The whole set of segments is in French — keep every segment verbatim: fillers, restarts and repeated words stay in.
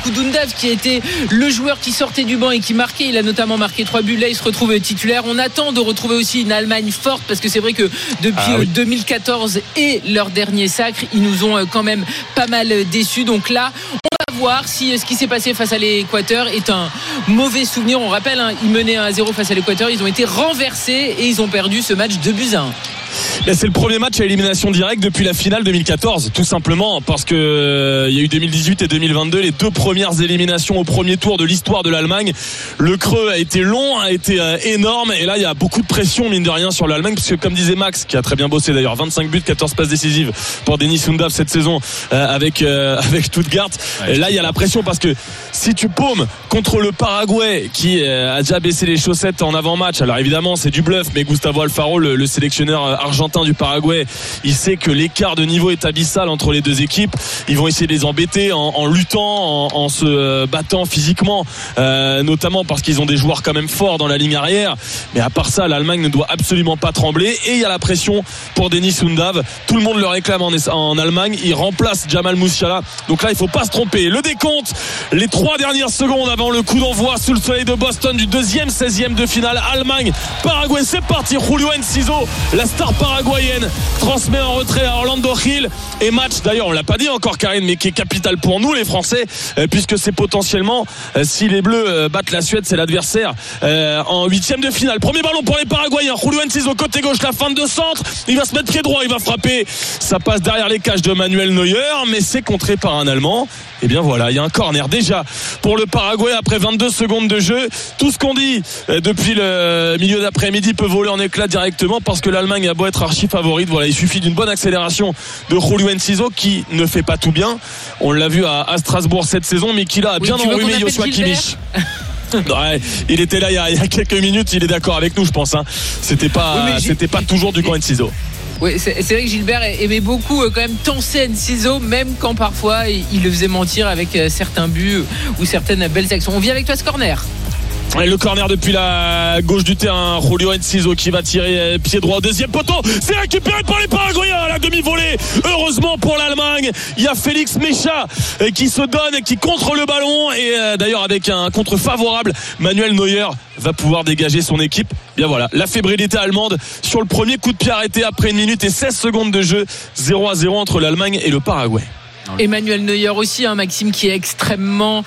coup d'Undav qui était le joueur qui sortait du banc et qui marquait. Il a notamment marqué trois buts. Là, il se retrouve titulaire. On attend de retrouver aussi une Allemagne forte parce que c'est vrai que depuis ah, oui. deux mille quatorze et leur dernier sacre, ils nous ont quand même pas mal déçus. Donc là, on va voir si ce qui s'est passé face à l'Équateur est un mauvais souvenir. On rappelle, hein, ils menaient un à zéro face à l'Équateur. Ils ont été renversés et ils ont perdu ce match deux buts à un. Là, c'est le premier match à élimination directe depuis la finale deux mille quatorze, tout simplement parce que euh, il y a eu deux mille dix-huit et deux mille vingt-deux, les deux premières éliminations au premier tour de l'histoire de l'Allemagne. Le creux a été long, a été euh, énorme, et là il y a beaucoup de pression mine de rien sur l'Allemagne, parce que comme disait Max, qui a très bien bossé d'ailleurs, vingt-cinq buts, quatorze passes décisives pour Dennis Undav cette saison euh, avec euh, avec Stuttgart. Ouais, et là il y a la pression parce que si tu paumes contre le Paraguay qui euh, a déjà baissé les chaussettes en avant-match, alors évidemment c'est du bluff, mais Gustavo Alfaro, le, le sélectionneur argentin du Paraguay, il sait que l'écart de niveau est abyssal entre les deux équipes. Ils vont essayer de les embêter en, en luttant, en, en se battant physiquement, euh, notamment parce qu'ils ont des joueurs quand même forts dans la ligne arrière. Mais à part ça, l'Allemagne ne doit absolument pas trembler. Et il y a la pression pour Dennis Undav. Tout le monde le réclame en, en Allemagne. Il remplace Jamal Musiala. Donc là, il ne faut pas se tromper. Le décompte, les trois dernières secondes avant le coup d'envoi sous le soleil de Boston du deuxième seizième de finale. Allemagne, Paraguay, c'est parti. Julio Enciso, la star paraguayenne, transmet en retrait à Orlando Gil, et match d'ailleurs on l'a pas dit encore Karine, mais qui est capital pour nous les Français, euh, puisque c'est potentiellement euh, si les Bleus euh, battent la Suède, c'est l'adversaire euh, en huitième de finale. Premier ballon pour les Paraguayens, Julio Enciso côté gauche, la fin de centre, il va se mettre pied droit, il va frapper, ça passe derrière les cages de Manuel Neuer, mais c'est contré par un Allemand. Et bien voilà, il y a un corner déjà pour le Paraguay après vingt-deux secondes de jeu. Tout ce qu'on dit euh, depuis le milieu d'après-midi peut voler en éclats directement, parce que l'Allemagne a beau être archi favorite, voilà, il suffit d'une bonne accélération de Julio Enciso qui ne fait pas tout bien. On l'a vu à, à Strasbourg cette saison, mais qui là a oui, bien enrhumé Joshua Kimmich. Ouais, il était là il y, a, il y a quelques minutes, il est d'accord avec nous je pense, hein. C'était pas, oui, c'était pas toujours du camp Enciso. Oui, c'est, c'est vrai que Gilbert aimait beaucoup euh, quand même tenser Enciso, même quand parfois il, il le faisait mentir avec euh, certains buts ou certaines belles actions. On vient avec toi ce corner. Et le corner depuis la gauche du terrain, Julio Enciso qui va tirer pied droit au deuxième poteau, c'est récupéré par les Paraguayens à la demi-volée. Heureusement pour l'Allemagne, il y a Félix Mecha qui se donne, qui contre le ballon, et d'ailleurs avec un contre favorable, Manuel Neuer va pouvoir dégager son équipe. Bien voilà, la fébrilité allemande sur le premier coup de pied arrêté après une minute et seize secondes de jeu, zéro à zéro entre l'Allemagne et le Paraguay. Emmanuel Neuer aussi, hein, Maxime, qui est extrêmement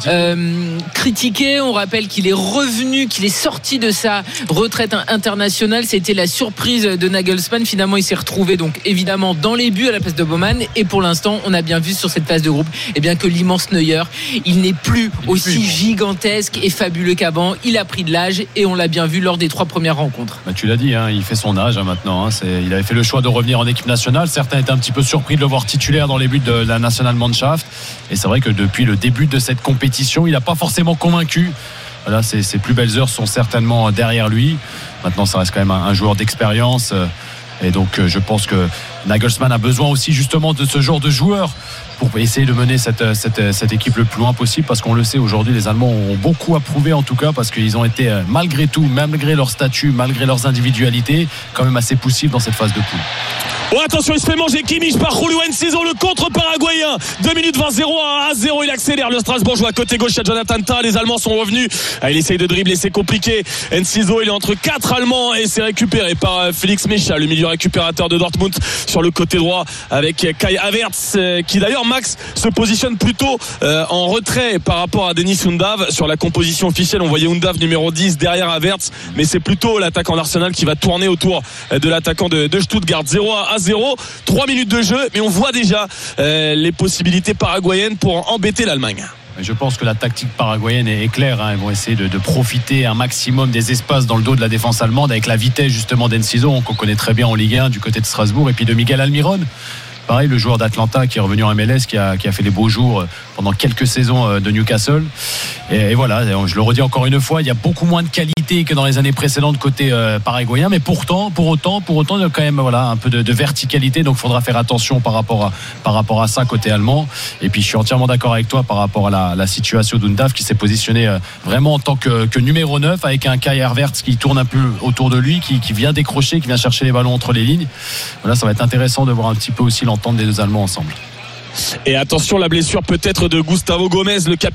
euh, critiqué. On rappelle qu'il est revenu, qu'il est sorti de sa retraite internationale. C'était la surprise de Nagelsmann. Finalement, il s'est retrouvé donc évidemment dans les buts à la place de Baumann. Et pour l'instant, on a bien vu sur cette phase de groupe, eh bien que l'immense Neuer, il n'est plus il aussi plus, gigantesque et fabuleux qu'avant. Il a pris de l'âge et on l'a bien vu lors des trois premières rencontres. Bah, tu l'as dit, hein, il fait son âge hein, maintenant. Hein, c'est, il avait fait le choix de revenir en équipe nationale. Certains étaient un petit peu surpris de le voir titulaire dans les buts de la Nationalmannschaft, et c'est vrai que depuis le début de cette compétition il n'a pas forcément convaincu. Voilà, ses, ses plus belles heures sont certainement derrière lui. Maintenant ça reste quand même un, un joueur d'expérience, et donc je pense que Nagelsmann a besoin aussi justement de ce genre de joueur pour essayer de mener cette, cette, cette équipe le plus loin possible, parce qu'on le sait aujourd'hui, les Allemands ont beaucoup à prouver en tout cas, parce qu'ils ont été malgré tout, malgré leur statut, malgré leurs individualités, quand même assez poussifs dans cette phase de poule. Oh attention, il se fait manger Kimmich par Julio Enciso, le contre paraguayen. deux minutes vingt, zéro à zéro, il accélère. Le Strasbourgeois côté gauche, il y a Jonathan Tah, les Allemands sont revenus. Ah, il essaye de dribbler, c'est compliqué. Enciso, il est entre quatre Allemands et c'est récupéré par Félix Mecha, le milieu récupérateur de Dortmund, sur le côté droit avec Kai Havertz, qui d'ailleurs, Max, se positionne plutôt euh, en retrait par rapport à Dennis Undav. Sur la composition officielle, on voyait Undav numéro dix derrière Havertz, mais c'est plutôt l'attaquant d'Arsenal qui va tourner autour de l'attaquant de, de Stuttgart. zéro à zéro, trois minutes de jeu, mais on voit déjà euh, les possibilités paraguayennes pour embêter l'Allemagne. Je pense que la tactique paraguayenne est claire, hein. Ils vont essayer de, de profiter un maximum des espaces dans le dos de la défense allemande, avec la vitesse justement d'Enciso, qu'on connaît très bien en Ligue un du côté de Strasbourg, et puis de Miguel Almiron. Pareil, le joueur d'Atlanta qui est revenu en M L S, qui a, qui a fait des beaux jours pendant quelques saisons de Newcastle. Et, et voilà, je le redis encore une fois, il y a beaucoup moins de qualité que dans les années précédentes côté euh, paraguayen, mais pourtant, pour autant, pour autant, il y a quand même voilà, un peu de, de verticalité, donc il faudra faire attention par rapport, à, par rapport à ça côté allemand. Et puis je suis entièrement d'accord avec toi par rapport à la, la situation d'Undav, qui s'est positionné euh, vraiment en tant que, que numéro neuf, avec un Kai Havertz qui tourne un peu autour de lui, qui, qui vient décrocher, qui vient chercher les ballons entre les lignes. Voilà, ça va être intéressant de voir un petit peu aussi l'entente des deux Allemands ensemble. Et attention, la blessure peut-être de Gustavo Gomez, le capitaine